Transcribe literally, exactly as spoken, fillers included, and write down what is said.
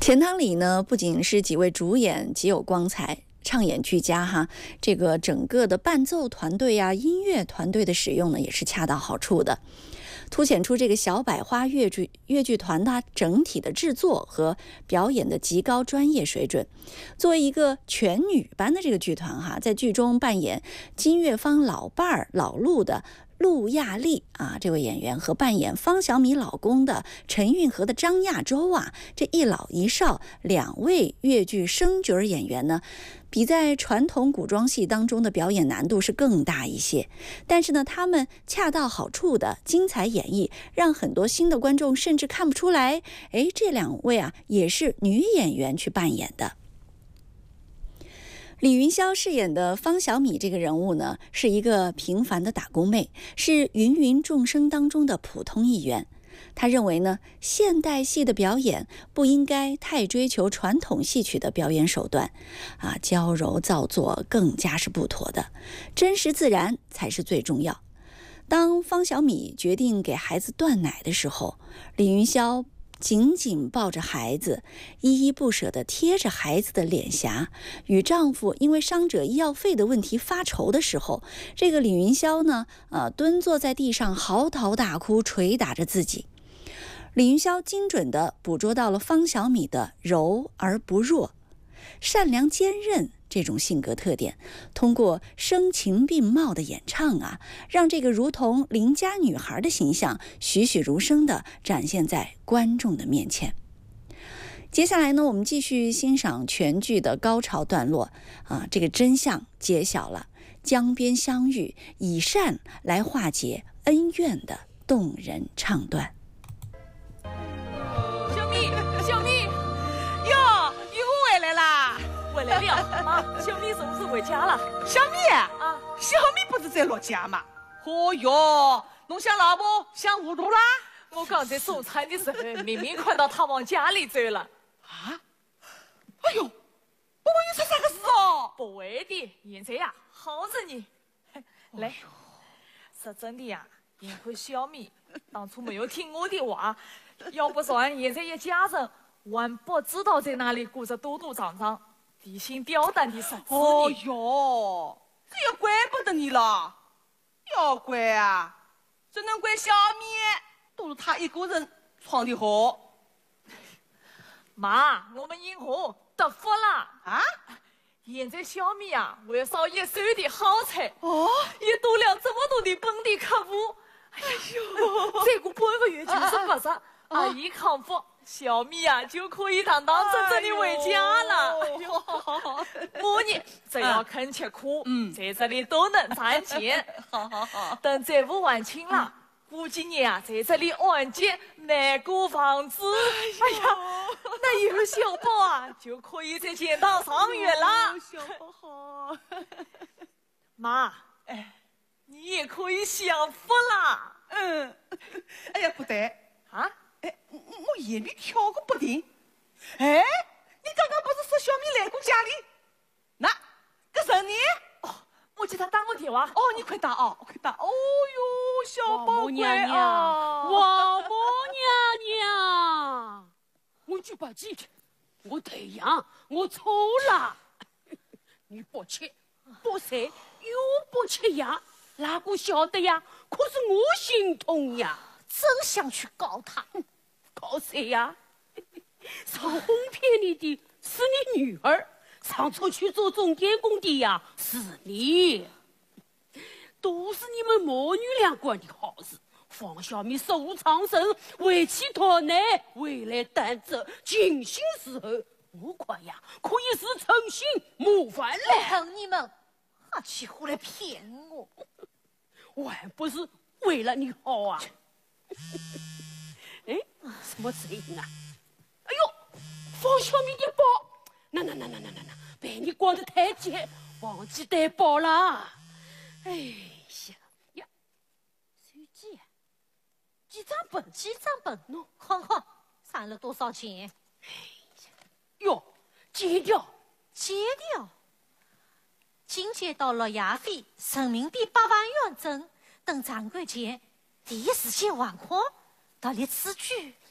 钱塘里呢，不仅是几位主演极有光彩，唱演俱佳哈，这个整个的伴奏团队呀、音乐团队的使用呢，也是恰到好处的，凸显出这个小百花越剧越剧团它整体的制作和表演的极高专业水准。作为一个全女班的这个剧团哈，在剧中扮演金月芳老伴儿老陆的陆亚丽啊，这位演员和扮演方小米老公的陈运河的张亚洲啊，这一老一少两位越剧生角演员呢，比在传统古装戏当中的表演难度是更大一些。但是呢，他们恰到好处的精彩演绎，让很多新的观众甚至看不出来，哎，这两位啊也是女演员去扮演的。李云霄饰演的方小米这个人物呢，是一个平凡的打工妹，是芸芸众生当中的普通一员。他认为呢，现代戏的表演不应该太追求传统戏曲的表演手段，啊，娇柔造作更加是不妥的，真实自然才是最重要。当方小米决定给孩子断奶的时候，李云霄紧紧抱着孩子，依依不舍地贴着孩子的脸颊，与丈夫因为伤者医药费的问题发愁的时候，这个李云霄呢，呃，蹲坐在地上嚎啕大哭，捶打着自己。李云霄精准地捕捉到了方小米的柔而不弱、善良坚韧这种性格特点，通过声情并茂的演唱啊，让这个如同邻家女孩的形象栩栩如生地展现在观众的面前。接下来呢，我们继续欣赏全剧的高潮段落啊，这个真相揭晓了，江边相遇，以善来化解恩怨的动人唱段。 小米，小米， 哟，你回来啦！ 回来了，妈，小米是不是回家了？ 小米啊，小米不是在落家吗？哦哟，侬想老婆想糊涂啦？ 我刚在送餐的时候，明明看到他往家里走了。 啊？哎呦，我问你出啥个事哦？ 不会的，现在呀，好着呢。来，说真的呀，幸亏小米当初没有听我的话，要不然现在一家人还不知道在哪里过着躲躲藏藏、提心吊胆的日子。 哦哟，这也怪不得你了，要怪啊，只能怪小米，都是他一个人闯的祸。 妈，我们银河得福了啊！ 现在小米啊，为烧一手的好菜， 哦， 也多了这么多的本地客户。哎呦，再过半个月就是八十，阿姨康复，小米啊就可以堂堂正正的回家了。哎呦，好好好，我呢只要肯吃苦，嗯，在这里都能赚钱。 好好好， 等债务还清了。过几年啊，在这里按揭买个房子，哎呀，那以后小宝啊就可以在天堂上学了。 小宝好， 妈，哎，你也可以享福啦。 嗯，哎呀，不对啊， 哎，我眼里跳个不停。哎，你刚刚不是说小米来过家里？那个什么？ 哦，我给他打个电话。 哦，你快打哦，快打。哦哟，小宝娘娘，王母娘娘，我就不记得，我对呀，我错了。你不吃不晒又不吃呀，哪个晓得呀？可是我心痛呀， 真想去告他。 告谁呀？上哄骗你的是你女儿，上出去做钟点工的呀是你。都是你们母女两个人的好事。方小米寿长生，为妻托难，未来担责，尽心时候，我看呀，可以是诚心谋反了。 我恨你们，还起胡来骗我， 我还不是为了你好啊！哎，什么声音啊？哎呦，方小米的包，那那那那那那那，被你逛得太急，忘记带包了。哎呀呀，手机啊， 几张本，几张本，喏，哼哼，赚了多少钱？ 哎呀，哟，戒掉， 戒掉。今接到了押费人民币八万元整，等张国建第一时间还款，到你此举